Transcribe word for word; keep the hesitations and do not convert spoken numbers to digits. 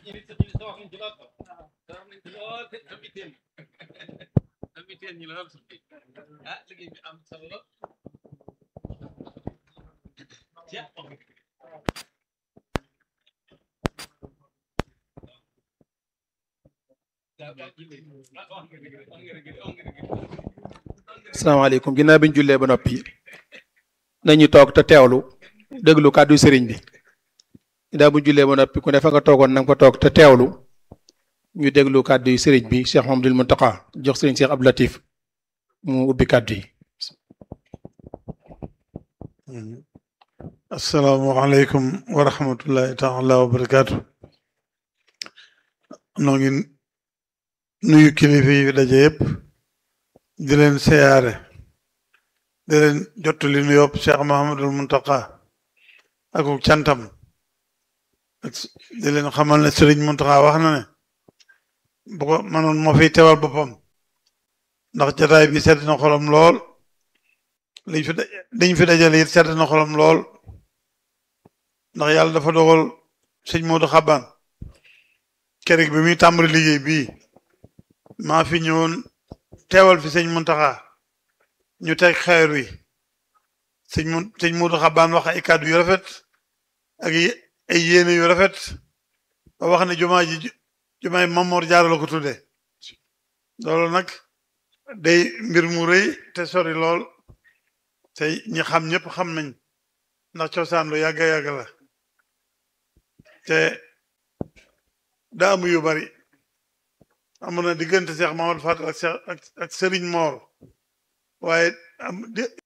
asalaamaaleykum ginnaaw bi ñu jullee ba noppi nañu toog te teewlu déglu kàddu sëriñ bi ginnaaw bu ñu jullee ba noppi ku ne fa nga toogoon na nga fa toog te teewlu ñu déglu kàddu yi sëriñ bi Cheikh Mouhamadoul Mountakha jox sëriñ Cheikh Abdou Latif mu ubbi kàddu yi. asalaamaaleykum wa rahmatullahi taala wa barakaatu. noo ngi nuyu kilifa yi daje yëpp di leen siyaare di leen jottali nuyoo Cheikh Mouhamadoul Mountakha ak cantam di leen xamal ne Serigne Mountakha wax na ne bu ko mënoon moo fiy teewal boppam ndax jataay bi sedd na xolam lool liñ fi liñ fi dajale it sedd na xolam lool ndax yàlla dafa dogal sëñ Modou Xaban keroog bi muy tàmbali liggéey bii maa fi ñëwoon teewal fi sëñ Mountakha ñu teg xeer wi sëñ mu sëñ Modou Xaban wax ay kàddu yu rafet ak ay yéene yu rafet ba wax ne jumaa ji jumaay Mamoor Jaara la ko tudde loolu nag day mbir mu rëy te sori lool te ñi xam ñëpp xam nañ ndax cosaan lu yàgga yàgga la te daa am yu bari amoon na diggante Cheikh Mamadou Fatou ak ak ak Serigne Mor waaye am